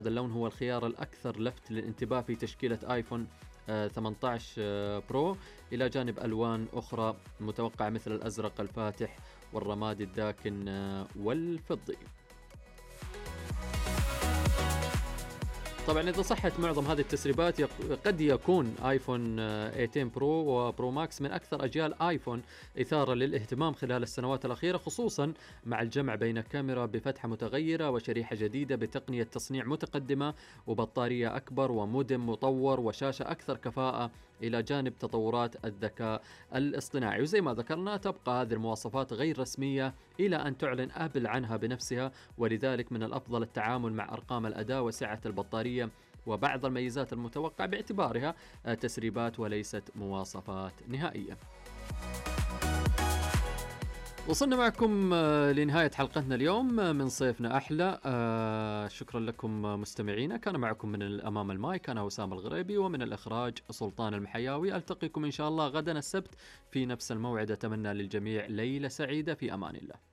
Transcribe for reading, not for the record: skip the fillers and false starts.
هذا اللون هو الخيار الأكثر لفت للانتباه في تشكيلة آيفون 18 برو، إلى جانب ألوان أخرى متوقعة مثل الأزرق الفاتح والرمادي الداكن والفضي. طبعا إذا صحت معظم هذه التسريبات قد يكون آيفون 18 برو وبرو ماكس من أكثر أجيال آيفون إثارة للاهتمام خلال السنوات الأخيرة، خصوصا مع الجمع بين كاميرا بفتحة متغيرة وشريحة جديدة بتقنية تصنيع متقدمة وبطارية أكبر ومودم مطور وشاشة أكثر كفاءة، إلى جانب تطورات الذكاء الاصطناعي. وزي ما ذكرنا تبقى هذه المواصفات غير رسمية إلى أن تعلن آبل عنها بنفسها، ولذلك من الأفضل التعامل مع أرقام الأداء وسعة البطارية وبعض الميزات المتوقعة باعتبارها تسريبات وليست مواصفات نهائية. وصلنا معكم لنهاية حلقتنا اليوم من صيفنا أحلى. شكرا لكم مستمعينا، كان معكم من الأمام المايك أنا وسام الغريبي، ومن الإخراج سلطان المحياوي. ألتقيكم إن شاء الله غدا السبت في نفس الموعد. أتمنى للجميع ليلة سعيدة، في أمان الله.